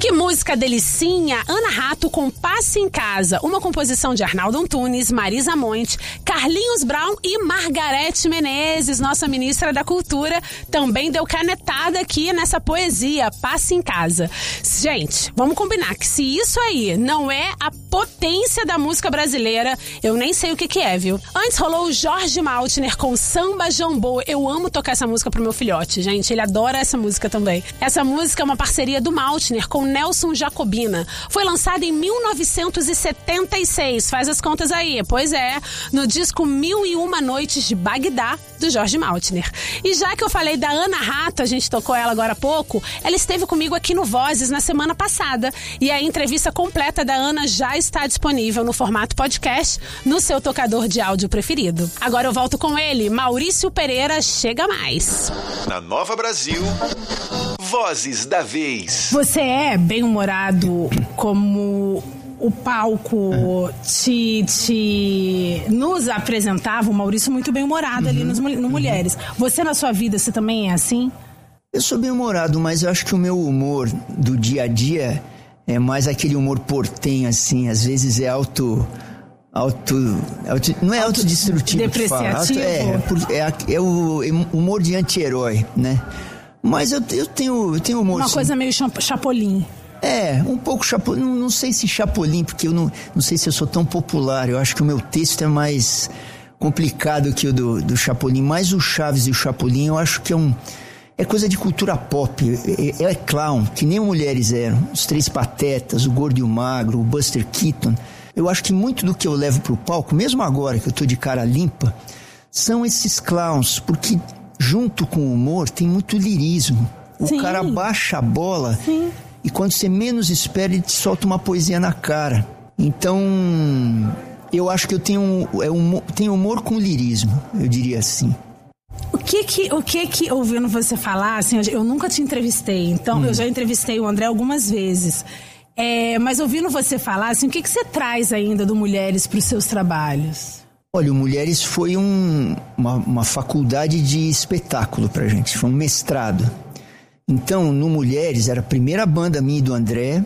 Que música delicinha! Ana Rato com Passe em Casa, uma composição de Arnaldo Antunes, Marisa Monte, Carlinhos Brown e Margarete Menezes, nossa ministra da Cultura, também deu canetada aqui nessa poesia, Passe em Casa. Gente, vamos combinar que se isso aí não é a potência da música brasileira, eu nem sei o que é, viu? Antes rolou o Jorge Maltner com Samba Jambô. Eu amo tocar essa música pro meu filhote, gente, ele adora essa música também. Essa música é uma parceria do Maltner com Nelson Jacobina. Foi lançada em 1976. Faz as contas aí. Pois é, no disco 1001 Noites de Bagdá, do Jorge Maltner. E já que eu falei da Ana Rato, a gente tocou ela agora há pouco, ela esteve comigo aqui no Vozes na semana passada. E a entrevista completa da Ana já está disponível no formato podcast, no seu tocador de áudio preferido. Agora eu volto com ele, Maurício Pereira, chega mais. Na Nova Brasil, Vozes da Vez. Você é bem-humorado como o palco nos apresentava, o Maurício muito bem-humorado ali no Mulheres. Você na sua vida, você também é assim? Eu sou bem-humorado, mas eu acho que o meu humor do dia a dia é mais aquele humor portenho, assim, às vezes é não é autodestrutivo. Depreciativo. É o humor de anti-herói, né? Mas eu tenho humor. Uma coisa meio Chapolin. Um pouco Chapolin. Não sei se Chapolin, porque eu não sei se eu sou tão popular. Eu acho que o meu texto é mais complicado que o do Chapolin. Mas o Chaves e o Chapolin, eu acho que é coisa de cultura pop. É clown, que nem Mulheres eram. Os Três Patetas, o Gordo e o Magro, o Buster Keaton. Eu acho que muito do que eu levo pro palco, mesmo agora que eu tô de cara limpa, são esses clowns, porque junto com o humor tem muito lirismo. O cara baixa a bola. Sim. E quando você menos espera, ele te solta uma poesia na cara. Então, eu acho que eu tenho humor com lirismo, eu diria assim. O que ouvindo você falar, assim, eu nunca te entrevistei, então eu já entrevistei o André algumas vezes. Mas ouvindo você falar, assim, o que você traz ainda do Mulheres para os seus trabalhos? Olha, o Mulheres foi uma faculdade de espetáculo pra gente, foi um mestrado. Então, no Mulheres, era a primeira banda minha e do André.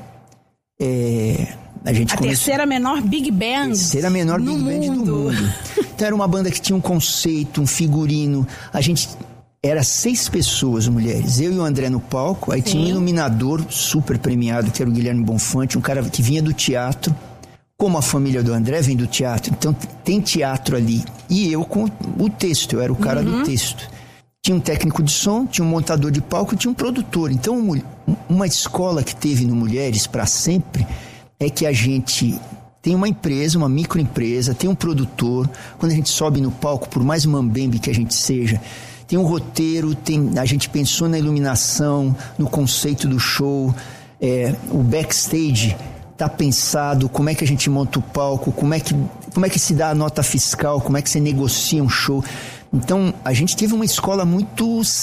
Terceira menor Big Band. Terceira menor Big Band do mundo. Então, era uma banda que tinha um conceito, um figurino. A gente era 6 pessoas, Mulheres. Eu e o André no palco. Aí tinha um iluminador super premiado, que era o Guilherme Bonfante, um cara que vinha do teatro. Como a família do André vem do teatro, então tem teatro ali. E eu com o texto, eu era o cara do texto. Tinha um técnico de som, tinha um montador de palco e tinha um produtor. Então, uma escola que teve no Mulheres para sempre é que a gente tem uma empresa, uma microempresa, tem um produtor. Quando a gente sobe no palco, por mais mambembe que a gente seja, tem um roteiro, a gente pensou na iluminação, no conceito do show, o backstage tá pensado, como é que a gente monta o palco, como é que se dá a nota fiscal, como é que você negocia um show. Então, a gente teve uma escola muito